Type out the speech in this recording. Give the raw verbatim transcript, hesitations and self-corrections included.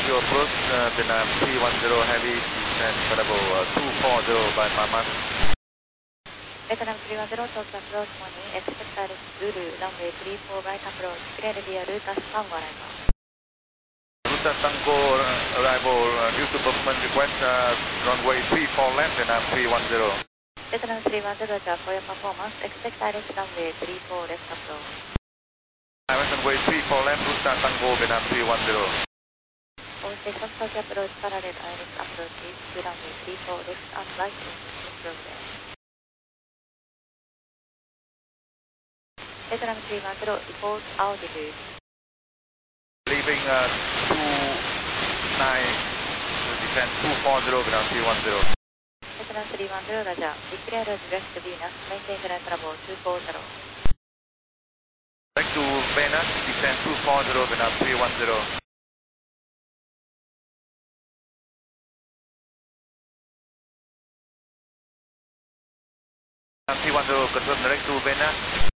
to approach uh, Vietnam three one zero heavy descent for level uh, two four zero by Mamas. Vietnam three one zero towards approach morning, expect direct Zulu, runway three four right approach, clear via Rutas Tango arrival. Rutas Tango uh, arrival uh, due to performance request uh, runway three four left Vietnam three one zero. Vietnam three one zero for your performance, expect direct runway three four left approach. Runway three four left, Rutas Tango Vietnam three one zero. All stations Tokyo approach parallel direct approaches to runway three four left and right in progress. Vietnam three one zero report altitude. Leaving uh, two nine, descent two four zero Vietnam three one zero. Vietnam three one zero, Roger. Declare as West Venus, maintain flight level two four zero. Back to Venus, descent two four zero Vietnam three one zero. three one zero, confirm direct to Venus.